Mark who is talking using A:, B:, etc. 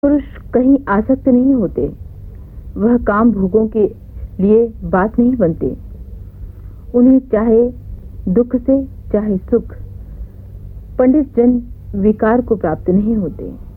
A: पुरुष कहीं आसक्त नहीं होते, वह काम भोगों के लिए बात नहीं बनते। उन्हें चाहे दुख से चाहे सुख, पंडित जन विकार को प्राप्त नहीं होते।